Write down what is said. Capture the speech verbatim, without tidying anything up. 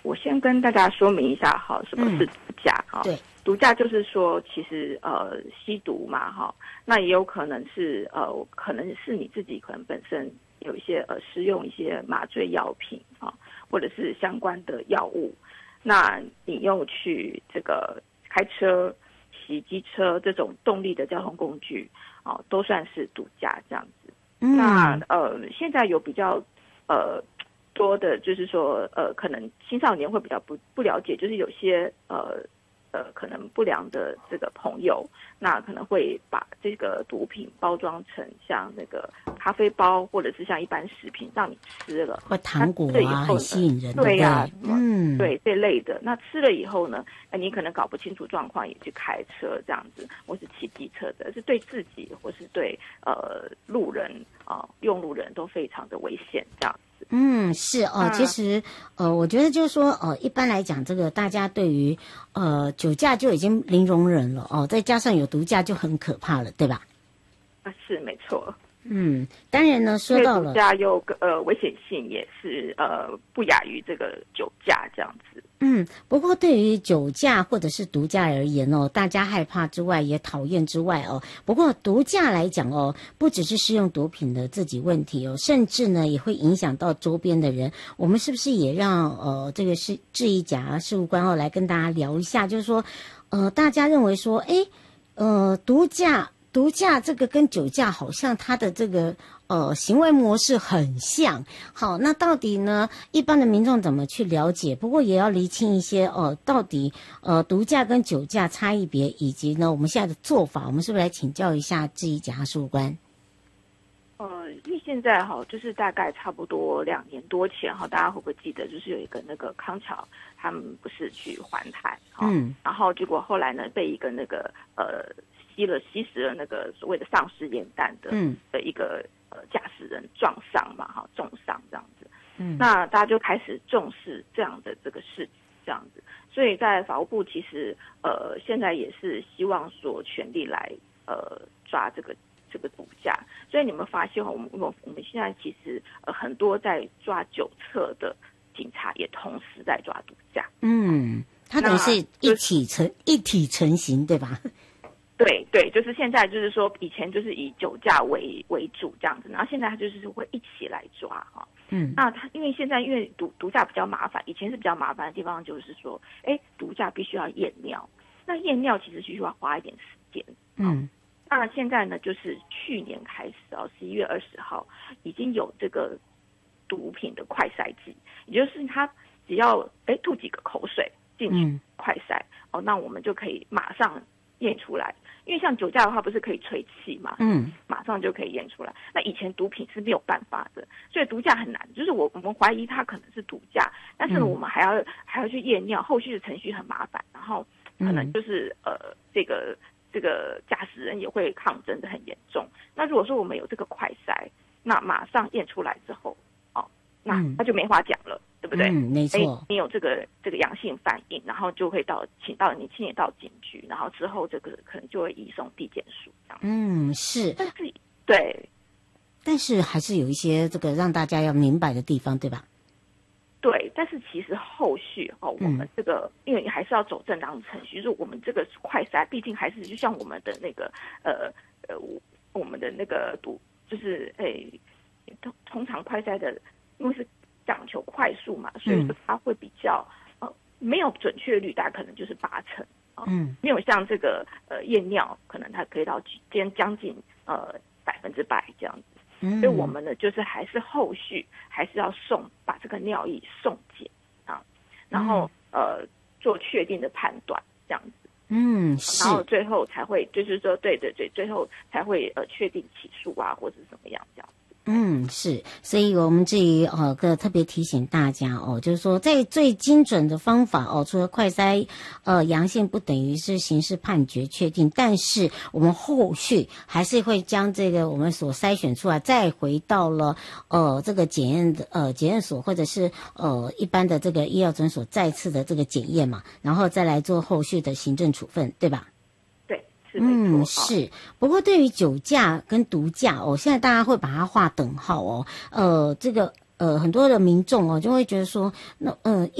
我先跟大家说明一下哈，什么是毒驾哈、嗯？ 对， 毒驾就是说，其实呃吸毒嘛哈，那也有可能是呃可能是你自己可能本身有一些呃使用一些麻醉药品啊，或者是相关的药物，那你又去这个开车、骑机车这种动力的交通工具啊，都算是毒驾这样子。嗯、那呃现在有比较呃。多的就是说，呃，可能青少年会比较不不了解，就是有些呃呃可能不良的这个朋友，那可能会把这个毒品包装成像那个咖啡包，或者是像一般食品让你吃了， 或糖果啊，很吸引人， 对呀、啊， 嗯， 对这类的，那吃了以后呢，你可能搞不清楚状况，也去开车这样子，或是骑机车的，是对自己或是对呃路人啊、呃、用路人都非常的危险这样。 嗯，是哦，其实呃，我觉得就是说，呃，一般来讲，这个大家对于呃酒驾就已经零容忍了哦，再加上有毒驾就很可怕了，对吧？ 啊，是没错。 嗯，当然呢，说到了毒驾又呃危险性也是呃不亚于这个酒驾这样子。 嗯，不过对于酒驾或者是毒驾而言哦，大家害怕之外，也讨厌之外哦。不过毒驾来讲哦，不只是使用毒品的自己问题哦，甚至呢也会影响到周边的人。我们是不是也让呃这个是质疑甲事务官哦来跟大家聊一下，就是说呃大家认为说，哎呃毒驾。毒驾这个跟酒驾好像它的这个呃行为模式很像，好，那到底呢一般的民众怎么去了解？不过也要厘清一些哦、呃，到底呃毒驾跟酒驾差异别，以及呢我们现在的做法，我们是不是来请教一下质疑检事务官？ 呃，因为现在哈，就是大概差不多两年多前哈，大家会不会记得，就是有一个那个康桥，他们不是去环台，嗯，然后结果后来呢被一个那个呃。吸了吸食了那个所谓的丧尸烟弹的、嗯、的一个呃驾驶人撞伤嘛，哈，重伤这样子。嗯，那大家就开始重视这样的这个事情，这样子。所以在法务部其实呃现在也是希望说全力来呃抓这个这个毒驾。所以你们发现我们我们我们现在其实呃很多在抓酒测的警察也同时在抓毒驾。 嗯，它等于是一体成、就是、一体成型，对吧？ 对对，就是现在就是说，以前就是以酒驾为为主这样子，然后现在他就是会一起来抓哈。嗯，那他因为现在因为毒毒驾比较麻烦，以前是比较麻烦的地方就是说，哎，毒驾必须要验尿，那验尿其实需要花一点时间。嗯，那现在呢，就是去年开始哦，十一月二十号已经有这个毒品的快筛剂，也就是他只要哎吐几个口水进去快筛、嗯、哦，那我们就可以马上验出来。因为像酒驾的话，不是可以吹气嘛？嗯，马上就可以验出来。那以前毒品是没有办法的，所以毒驾很难。就是我我们怀疑他可能是毒驾，但是呢，我们还要、嗯、还要去验尿，后续的程序很麻烦，然后可能就是、嗯、呃，这个这个驾驶人也会抗争的很严重。那如果说我们有这个快筛，那马上验出来之后，哦，那他就没话讲了。对不对？ 嗯，没错。 你有这个这个阳性反应，然后就会到请到你亲眼到警局，然后之后这个可能就会移送地检署这样。 嗯，是。 但是对， 但是还是有一些这个让大家要明白的地方，对吧？ 对，但是其实后续哦，我们这个、嗯、因为你还是要走正当的程序，就是我们这个快筛，毕竟还是就像我们的那个呃呃我们的那个毒，就是诶通通常快筛的，因为是。讲求快速嘛，所以说它会比较、嗯、呃没有准确率，大概可能就是八成啊、呃，嗯，没有像这个呃验尿，可能它可以到将将近呃百分之百这样子。嗯，所以我们呢就是还是后续还是要送把这个尿液送检啊，然后、嗯、呃做确定的判断这样子。 嗯，是， 然后最后才会就是说对对对，最后才会呃确定起诉啊，或者怎么样这样。 嗯，是，所以我们这里呃个特别提醒大家哦，就是说在最精准的方法哦，除了快筛呃阳性不等于是刑事判决确定，但是我们后续还是会将这个我们所筛选出来，再回到了呃这个检验的呃检验所或者是呃一般的这个医疗诊所再次的这个检验嘛，然后再来做后续的行政处分，对吧？嗯，是。不过对于酒驾跟毒驾哦，现在大家会把它划等号哦。呃，这个呃很多的民众哦就会觉得说，那呃。